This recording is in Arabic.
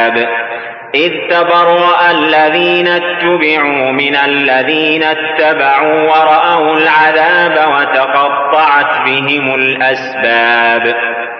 إذ تبرأ الذين اتبعوا من الذين اتبعوا ورأوا العذاب وتقطعت بهم الأسباب.